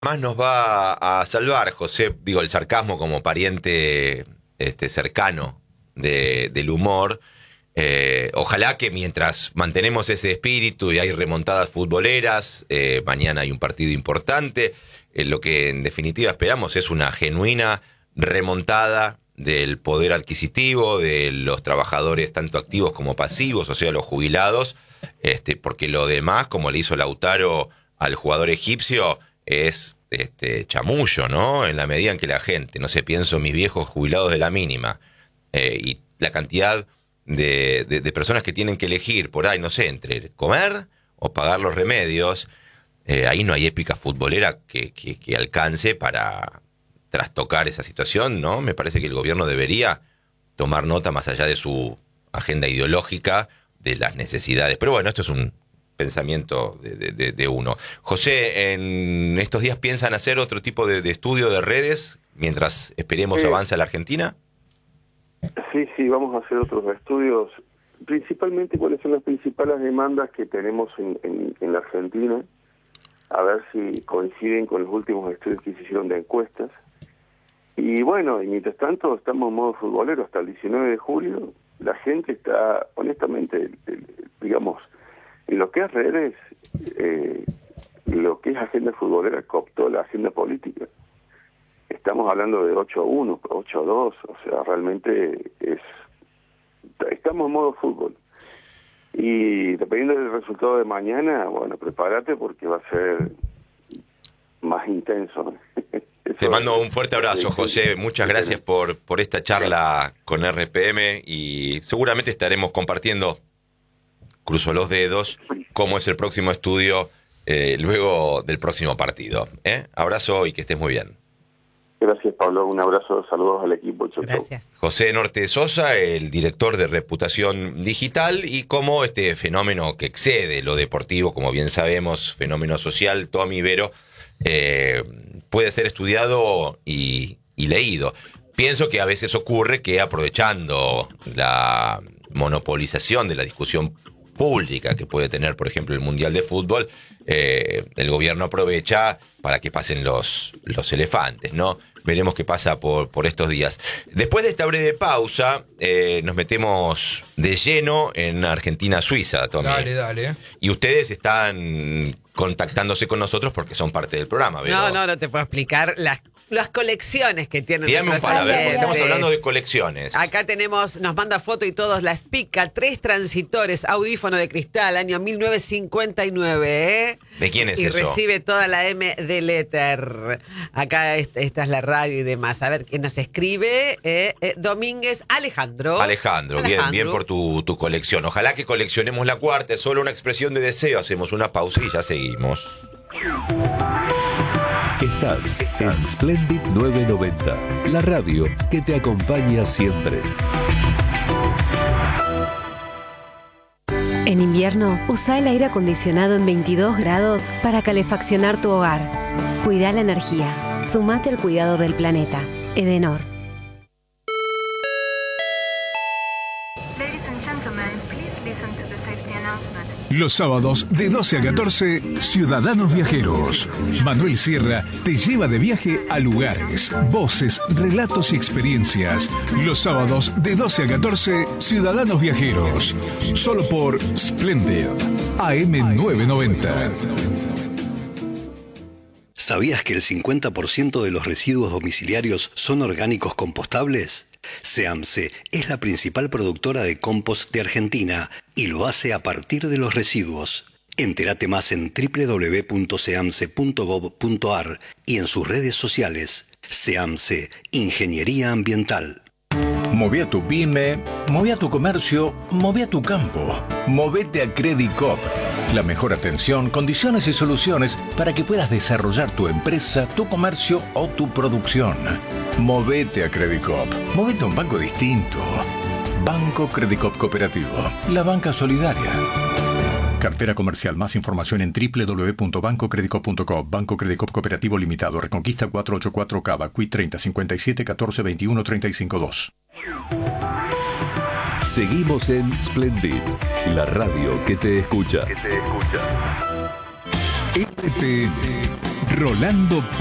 Más nos va a salvar, José, digo, el sarcasmo como pariente cercano del humor. Ojalá que mientras mantenemos ese espíritu y hay remontadas futboleras, mañana hay un partido importante, lo que en definitiva esperamos es una genuina remontada del poder adquisitivo de los trabajadores tanto activos como pasivos, o sea, los jubilados, porque lo demás, como le hizo Lautaro al jugador egipcio, es chamullo, ¿no? En la medida en que la gente, no sé, pienso en mis viejos jubilados de la mínima, y la cantidad de personas que tienen que elegir por ahí, no sé, entre comer o pagar los remedios, ahí no hay épica futbolera que alcance para trastocar esa situación, ¿no? Me parece que el gobierno debería tomar nota más allá de su agenda ideológica de las necesidades. Pero bueno, esto es un pensamiento de uno. José, ¿en estos días piensan hacer otro tipo de estudio de redes mientras esperemos avance la Argentina? Sí, vamos a hacer otros estudios. Principalmente, ¿cuáles son las principales demandas que tenemos en la Argentina? A ver si coinciden con los últimos estudios que se hicieron de encuestas. Y bueno, y mientras tanto estamos en modo futbolero. Hasta el 19 de julio la gente está, honestamente, digamos, en lo que es redes, lo que es agenda futbolera cooptó la agenda política. Estamos hablando de 8-1, 8-2, o sea, realmente estamos en modo fútbol. Y dependiendo del resultado de mañana, bueno, prepárate porque va a ser más intenso. Te mando un fuerte abrazo, José. Muchas gracias por esta charla con RPM y seguramente estaremos compartiendo, cruzo los dedos, cómo es el próximo estudio luego del próximo partido. Abrazo y que estés muy bien. Gracias, Pablo. Un abrazo, saludos al equipo. Gracias. José Norte Sosa, el director de Reputación Digital, y cómo este fenómeno que excede lo deportivo, como bien sabemos, fenómeno social, Tommy Vero, puede ser estudiado y leído. Pienso que a veces ocurre que aprovechando la monopolización de la discusión pública que puede tener, por ejemplo, el Mundial de Fútbol, el gobierno aprovecha para que pasen los elefantes, ¿no? Veremos qué pasa por estos días. Después de esta breve pausa, nos metemos de lleno en Argentina-Suiza, Tommy. Dale. Y ustedes están contactándose con nosotros porque son parte del programa, ¿verdad? No te puedo explicar las colecciones que tienen. Dígame un par, a ver, porque estamos hablando de colecciones. Acá nos manda foto y todos, la Spica, 3 transitores, audífono de cristal, año 1959, ¿De quién es y eso? Y recibe toda la M del éter. Acá esta es la radio y demás. A ver, ¿quién nos escribe? Domínguez Alejandro. Alejandro, bien por tu colección. Ojalá que coleccionemos la cuarta, es solo una expresión de deseo. Hacemos una pausa y ya seguimos. Estás en Splendid 990, la radio que te acompaña siempre. En invierno, usa el aire acondicionado en 22 grados para calefaccionar tu hogar. Cuida la energía. Sumate al cuidado del planeta. Edenor. Los sábados de 12 a 14, Ciudadanos Viajeros. Manuel Sierra te lleva de viaje a lugares, voces, relatos y experiencias. Los sábados de 12 a 14, Ciudadanos Viajeros. Solo por Splendid, AM 990. ¿Sabías que el 50% de los residuos domiciliarios son orgánicos compostables? SEAMSE es la principal productora de compost de Argentina y lo hace a partir de los residuos. Entérate más en www.seamse.gov.ar y en sus redes sociales. SEAMSE, Ingeniería Ambiental. Moví a tu pyme, moví a tu comercio, moví a tu campo. Movete a Credicop. La mejor atención, condiciones y soluciones para que puedas desarrollar tu empresa, tu comercio o tu producción. Movete a Credicop. Movete a un banco distinto. Banco Credicop Cooperativo. La banca solidaria. Cartera comercial. Más información en www.bancocredicop.com. Banco Credicop Cooperativo Limitado. Reconquista 484 Cava. Qui 30 57 14 21 35 2. Seguimos en Splendid, la radio que te escucha. RPM, Rolando